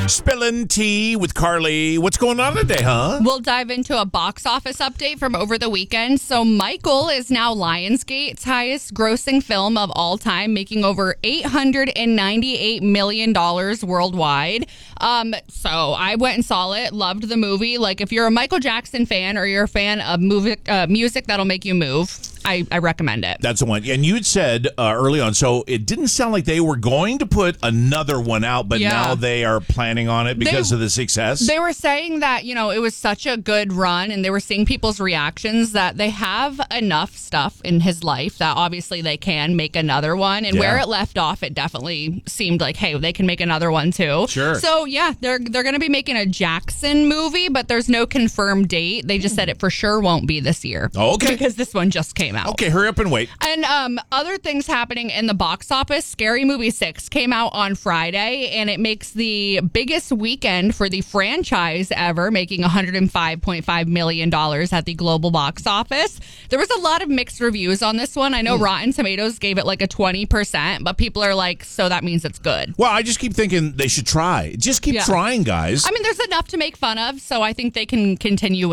Spilling tea with Carly. What's going on today, huh? We'll dive into a box office update from over the weekend. So Michael is now Lionsgate's highest grossing film of all time, making over $898 million worldwide. So I went and saw it, loved the movie. Like, if you're a Michael Jackson fan or you're a fan of music that'll make you move, I recommend it. That's the one. And you had said early on, so it didn't sound like they were going to put another one out, but now they are planning on it because of the success. They were saying that, it was such a good run, and they were seeing people's reactions that they have enough stuff in his life that obviously they can make another one. And where it left off, it definitely seemed like, hey, they can make another one too. Sure. So, yeah, they're going to be making a Jackson movie, but there's no confirmed date. They just said it for sure won't be this year. Oh, okay. Because this one just came out. Okay, hurry up and wait. And other things happening in the box office. Scary Movie 6 came out on Friday, and it makes the biggest weekend for the franchise ever, making $105.5 million at the global box office. There was a lot of mixed reviews on this one. I know Rotten Tomatoes gave it like a 20%, but people are like, so that means it's good. Well, I just keep thinking they should try. Just keep trying, guys. I mean, there's enough to make fun of, so I think they can continue